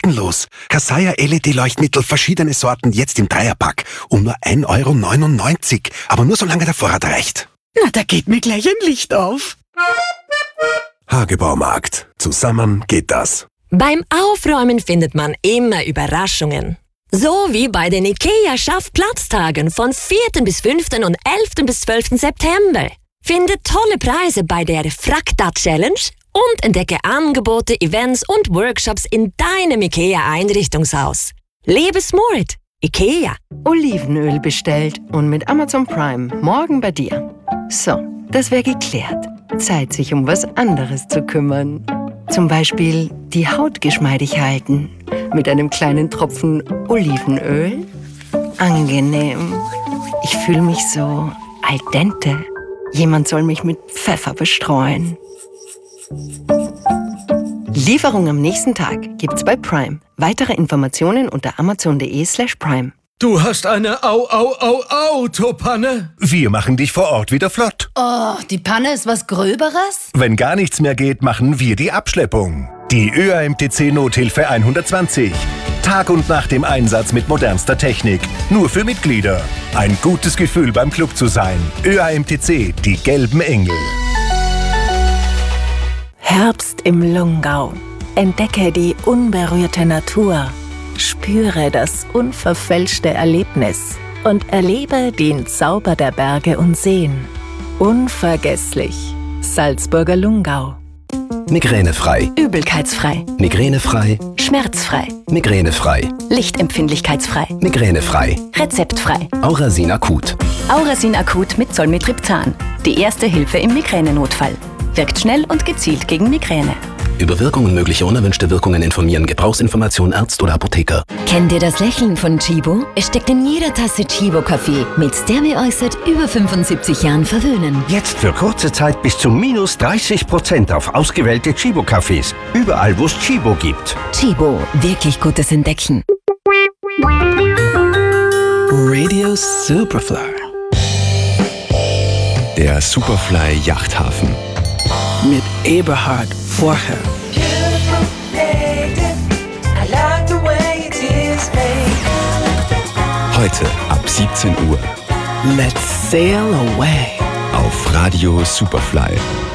kostenlos. Kasaya LED-Leuchtmittel, verschiedene Sorten, jetzt im Dreierpack. Um nur 1,99 €. Aber nur solange der Vorrat reicht. Na, da geht mir gleich ein Licht auf. Hagebaumarkt. Zusammen geht das. Beim Aufräumen findet man immer Überraschungen. So wie bei den IKEA-Schaffplatztagen von 4. bis 5. und 11. bis 12. September. Finde tolle Preise bei der Frakta-Challenge und entdecke Angebote, Events und Workshops in deinem IKEA-Einrichtungshaus. Lebe smart. IKEA. Olivenöl bestellt und mit Amazon Prime morgen bei dir. So, das wäre geklärt. Zeit, sich um was anderes zu kümmern. Zum Beispiel die Haut geschmeidig halten. Mit einem kleinen Tropfen Olivenöl. Angenehm. Ich fühle mich so al dente. Jemand soll mich mit Pfeffer bestreuen. Lieferung am nächsten Tag gibt's bei Prime. Weitere Informationen unter amazon.de/prime. Du hast eine Autopanne? Wir machen dich vor Ort wieder flott. Oh, die Panne ist was Gröberes? Wenn gar nichts mehr geht, machen wir die Abschleppung. Die ÖAMTC Nothilfe 120. Tag und Nacht im Einsatz mit modernster Technik. Nur für Mitglieder. Ein gutes Gefühl beim Club zu sein. ÖAMTC, die gelben Engel. Herbst im Lungau. Entdecke die unberührte Natur. Spüre das unverfälschte Erlebnis und erlebe den Zauber der Berge und Seen. Unvergesslich. Salzburger Lungau. Migränefrei. Übelkeitsfrei. Migränefrei. Schmerzfrei. Migränefrei. Lichtempfindlichkeitsfrei. Migränefrei. Rezeptfrei. Aurasin Akut. Aurasin Akut mit Zolmitriptan. Die erste Hilfe im Migränenotfall. Wirkt schnell und gezielt gegen Migräne. Über Wirkung und mögliche unerwünschte Wirkungen informieren. Gebrauchsinformation Arzt oder Apotheker. Kennt ihr das Lächeln von Chibo? Es steckt in jeder Tasse Chibo-Kaffee, mit der wir euch seit über 75 Jahren verwöhnen. Jetzt für kurze Zeit bis zu minus 30% auf ausgewählte Chibo-Cafés. Überall, wo es Chibo gibt. Chibo, wirklich gutes Entdecken. Radio Superfly. Der Superfly Yachthafen. Mit Eberhard Vorher. Heute ab 17 Uhr. Let's sail away. Auf Radio Superfly.